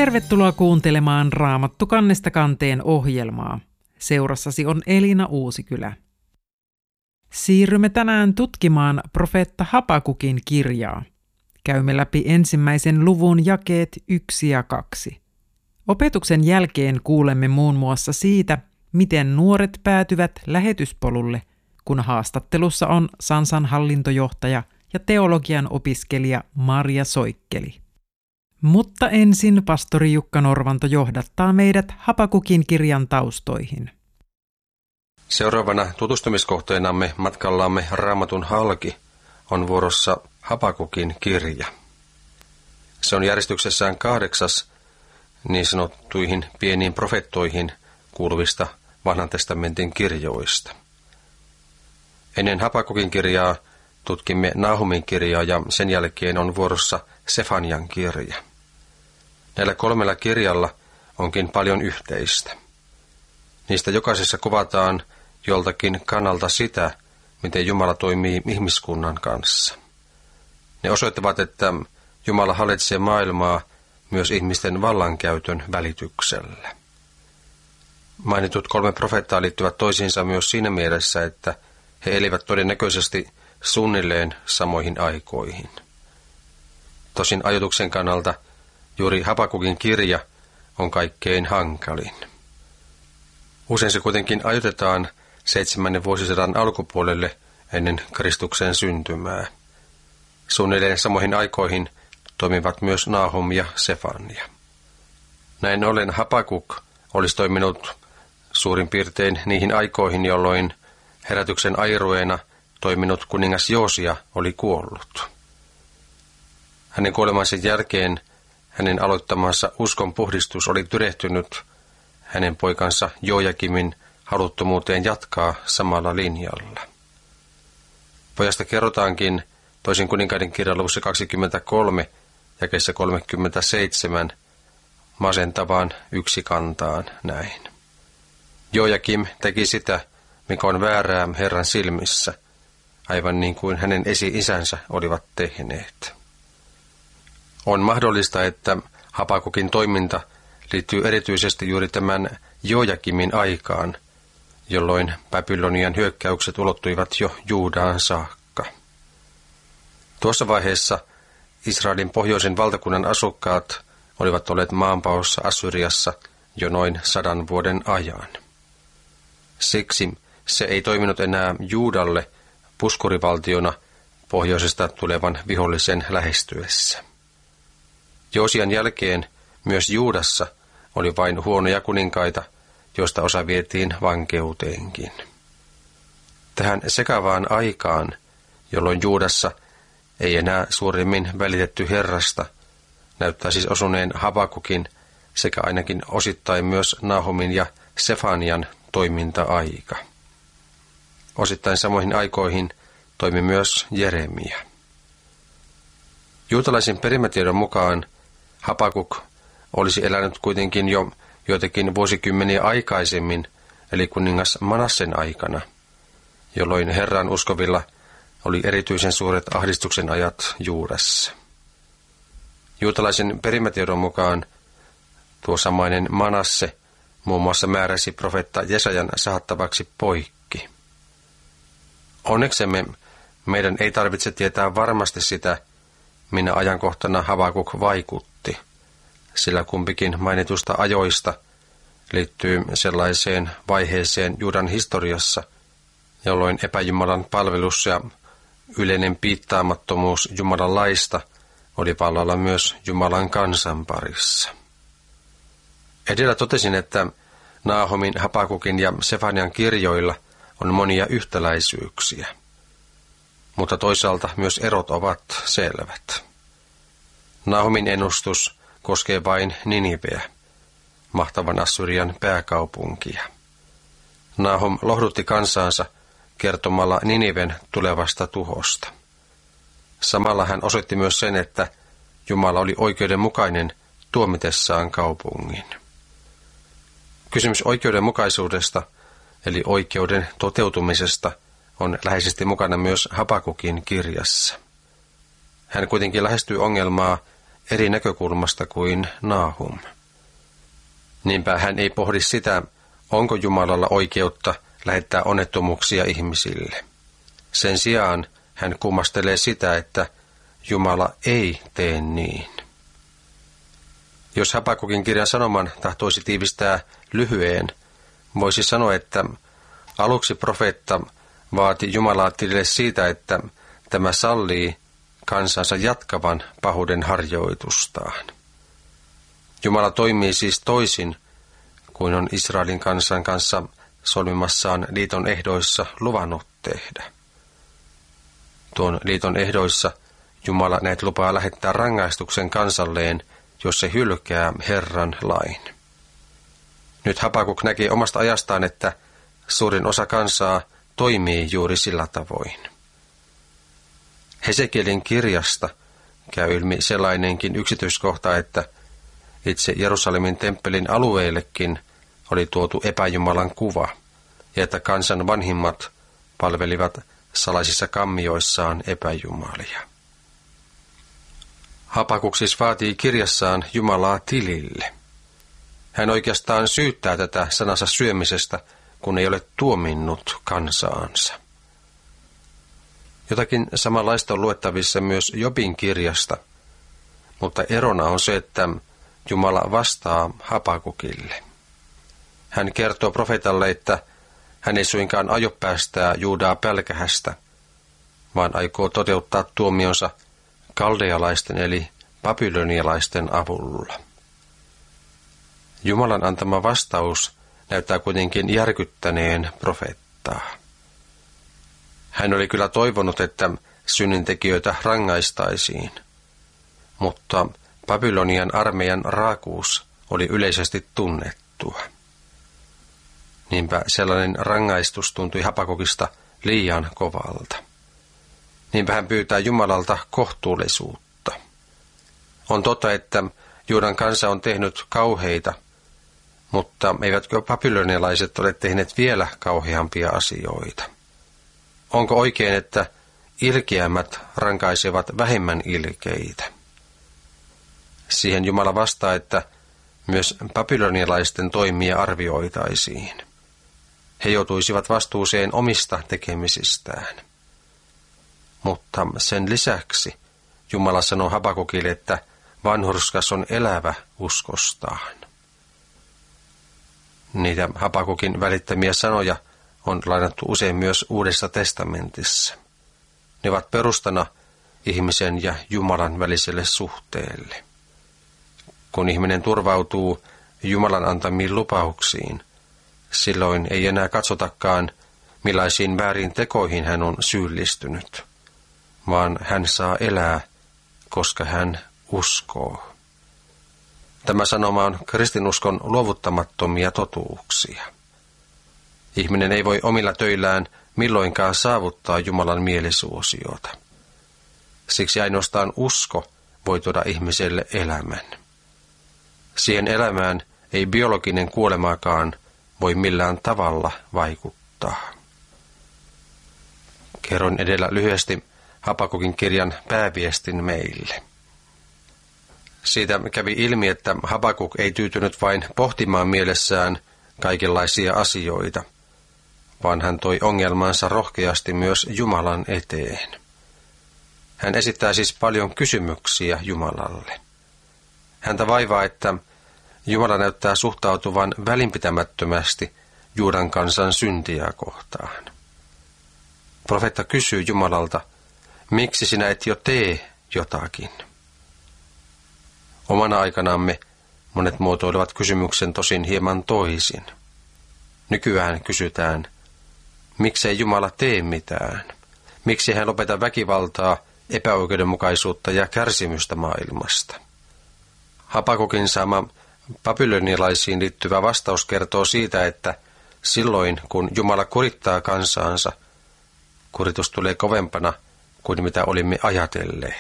Tervetuloa kuuntelemaan Raamattu kannesta kanteen ohjelmaa. Seurassasi on Elina Uusikylä. Siirrymme tänään tutkimaan profeetta Habakukin kirjaa. Käymme läpi ensimmäisen luvun jakeet 1 ja 2. Opetuksen jälkeen kuulemme muun muassa siitä, miten nuoret päätyvät lähetyspolulle, kun haastattelussa on Sansan hallintojohtaja ja teologian opiskelija Marja Soikkeli. Mutta ensin pastori Jukka Norvanto johdattaa meidät Habakukin kirjan taustoihin. Seuraavana tutustumiskohteenamme matkallamme Raamatun halki on vuorossa Habakukin kirja. Se on järjestyksessään 8 niin sanottuihin pieniin profettoihin kuuluvista Vanhan testamentin kirjoista. Ennen Habakukin kirjaa tutkimme Nahumin kirjaa ja sen jälkeen on vuorossa Sefanian kirja. Näillä 3 kirjalla onkin paljon yhteistä. Niistä jokaisessa kuvataan joltakin kannalta sitä, miten Jumala toimii ihmiskunnan kanssa. Ne osoittavat, että Jumala hallitsee maailmaa myös ihmisten vallankäytön välityksellä. Mainitut 3 profeettaa liittyvät toisiinsa myös siinä mielessä, että he elivät todennäköisesti suunnilleen samoihin aikoihin. Tosin ajoituksen kannalta juuri Habakukin kirja on kaikkein hankalin. Usein se kuitenkin ajoitetaan 7. vuosisadan alkupuolelle ennen Kristuksen syntymää. Suunnilleen samoihin aikoihin toimivat myös Nahum ja Sefania. Näin ollen Habakuk olisi toiminut suurin piirtein niihin aikoihin, jolloin herätyksen airueena toiminut kuningas Joosia oli kuollut. Hänen kuolemansa jälkeen hänen aloittamansa uskonpuhdistus oli tyrehtynyt hänen poikansa Joakimin haluttomuuteen jatkaa samalla linjalla. Pojasta kerrotaankin toisen kuninkaiden kirjan luvussa 23 jakeessa 37 masentavaan yksikantaan näin. Joakim teki sitä, mikä on väärää Herran silmissä, aivan niin kuin hänen esi-isänsä olivat tehneet. On mahdollista, että Habakukin toiminta liittyy erityisesti juuri tämän Joakimin aikaan, jolloin Babylonian hyökkäykset ulottuivat jo Juudaan saakka. Tuossa vaiheessa Israelin pohjoisen valtakunnan asukkaat olivat olleet maanpaossa Assyriassa jo noin 100 vuoden ajan. Siksi se ei toiminut enää Juudalle puskurivaltiona pohjoisesta tulevan vihollisen lähestyessä. Joosian jälkeen myös Juudassa oli vain huonoja kuninkaita, joista osa vietiin vankeuteenkin. Tähän sekavaan aikaan, jolloin Juudassa ei enää suuremmin välitetty Herrasta, näyttää siis osuneen Habakukin sekä ainakin osittain myös Nahumin ja Sefanian toiminta-aika. Osittain samoihin aikoihin toimi myös Jeremia. Juutalaisen perimätiedon mukaan Habakuk olisi elänyt kuitenkin jo joitakin vuosikymmeniä aikaisemmin, eli kuningas Manassen aikana, jolloin Herran uskovilla oli erityisen suuret ahdistuksen ajat Juudassa. Juutalaisen perimätiedon mukaan tuo samainen Manasse muun muassa määräsi profeetta Jesajan sahattavaksi poikki. Onneksemme meidän ei tarvitse tietää varmasti sitä, minä ajankohtana Habakuk vaikutti, sillä kumpikin mainitusta ajoista liittyy sellaiseen vaiheeseen Juudan historiassa, jolloin epäjumalan palvelus ja yleinen piittaamattomuus Jumalan laista oli vallalla myös Jumalan kansan parissa. Edellä totesin, että Nahumin, Habakukin ja Sefanian kirjoilla on monia yhtäläisyyksiä, mutta toisaalta myös erot ovat selvät. Nahumin ennustus koskee vain Niniveä, mahtavan Assyrian pääkaupunkia. Nahum lohdutti kansaansa kertomalla Niniven tulevasta tuhosta. Samalla hän osoitti myös sen, että Jumala oli oikeudenmukainen tuomitessaan kaupungin. Kysymys oikeudenmukaisuudesta, eli oikeuden toteutumisesta, on läheisesti mukana myös Habakukin kirjassa. Hän kuitenkin lähestyy ongelmaa eri näkökulmasta kuin Nahum. Niinpä hän ei pohdi sitä, onko Jumalalla oikeutta lähettää onnettomuuksia ihmisille. Sen sijaan hän kummastelee sitä, että Jumala ei tee niin. Jos Habakukin kirjan sanoman tahtoisi tiivistää lyhyen, voisi sanoa, että aluksi profeetta vaati Jumalaa tilille siitä, että tämä sallii kansansa jatkavan pahuuden harjoitustaan. Jumala toimii siis toisin kuin on Israelin kansan kanssa solmimassaan liiton ehdoissa luvannut tehdä. Tuon liiton ehdoissa Jumala näet lupaa lähettää rangaistuksen kansalleen, jos se hylkää Herran lain. Nyt Habakuk näkee omasta ajastaan, että suurin osa kansaa toimii juuri sillä tavoin. Hesekielin kirjasta käy ilmi sellainenkin yksityiskohta, että itse Jerusalemin temppelin alueellekin oli tuotu epäjumalan kuva, ja että kansan vanhimmat palvelivat salaisissa kammioissaan epäjumalia. Habakuk siis vaatii kirjassaan Jumalaa tilille. Hän oikeastaan syyttää tätä sanansa syömisestä, kun ei ole tuominnut kansaansa. Jotakin samanlaista on luettavissa myös Jobin kirjasta, mutta erona on se, että Jumala vastaa Habakukille. Hän kertoo profeetalle, että hän ei suinkaan aio päästää Juudaa pälkähästä, vaan aikoo toteuttaa tuomionsa kaldealaisten eli babylonialaisten avulla. Jumalan antama vastaus näyttää kuitenkin järkyttäneen profeettaa. Hän oli kyllä toivonut, että synnintekijöitä rangaistaisiin, mutta Babylonian armeijan raakuus oli yleisesti tunnettua. Niinpä sellainen rangaistus tuntui Habakukista liian kovalta. Niinpä hän pyytää Jumalalta kohtuullisuutta. On totta, että Juudan kansa on tehnyt kauheita, mutta eivätkö babylonialaiset ole tehneet vielä kauheampia asioita? Onko oikein, että ilkeämmät rankaisevat vähemmän ilkeitä? Siihen Jumala vastaa, että myös babylonialaisten toimia arvioitaisiin. He joutuisivat vastuuseen omista tekemisistään. Mutta sen lisäksi Jumala sanoo Habakukille, että vanhurskas on elävä uskostaan. Niitä Habakukin välittämiä sanoja on lainattu usein myös Uudessa testamentissa. Ne ovat perustana ihmisen ja Jumalan väliselle suhteelle. Kun ihminen turvautuu Jumalan antamiin lupauksiin, silloin ei enää katsotakaan, millaisiin väärin tekoihin hän on syyllistynyt, vaan hän saa elää, koska hän uskoo. Tämä sanoma on kristinuskon luovuttamattomia totuuksia. Ihminen ei voi omilla töillään milloinkaan saavuttaa Jumalan mielisuosiota. Siksi ainoastaan usko voi tuoda ihmiselle elämän. Siihen elämään ei biologinen kuolemaakaan voi millään tavalla vaikuttaa. Kerron edellä lyhyesti Habakukin kirjan pääviestin meille. Siitä kävi ilmi, että Habakuk ei tyytynyt vain pohtimaan mielessään kaikenlaisia asioita, vaan hän toi ongelmansa rohkeasti myös Jumalan eteen. Hän esittää siis paljon kysymyksiä Jumalalle. Häntä vaivaa, että Jumala näyttää suhtautuvan välinpitämättömästi Juudan kansan syntiä kohtaan. Profeetta kysyy Jumalalta, miksi sinä et jo tee jotakin? Omana aikanamme monet muotoilevat kysymyksen tosin hieman toisin. Nykyään kysytään, miksei Jumala tee mitään? Miksi hän lopeta väkivaltaa, epäoikeudenmukaisuutta ja kärsimystä maailmasta? Habakukin saama babylonialaisiin liittyvä vastaus kertoo siitä, että silloin kun Jumala kurittaa kansaansa, kuritus tulee kovempana kuin mitä olimme ajatelleet.